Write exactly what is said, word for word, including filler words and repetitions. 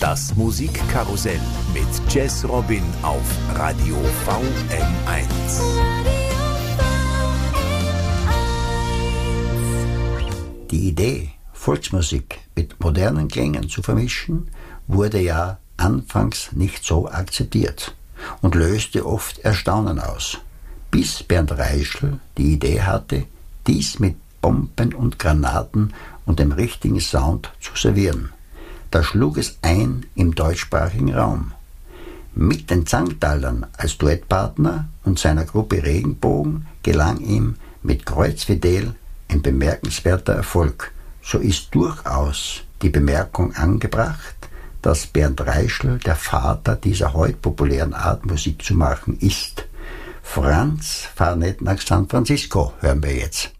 Das Musikkarussell mit Jazz Robin auf Radio V M eins. Die Idee, Volksmusik mit modernen Klängen zu vermischen, wurde ja anfangs nicht so akzeptiert und löste oft Erstaunen aus, bis Bernd Reischl die Idee hatte, dies mit Bomben und Granaten und dem richtigen Sound zu servieren. Da schlug es ein im deutschsprachigen Raum. Mit den Zangtalern als Duettpartner und seiner Gruppe Regenbogen gelang ihm mit Kreuzfidel ein bemerkenswerter Erfolg. So ist durchaus die Bemerkung angebracht, dass Bernd Reischl der Vater dieser heute populären Art Musik zu machen ist. Franz, fahr nicht nach San Francisco, hören wir jetzt.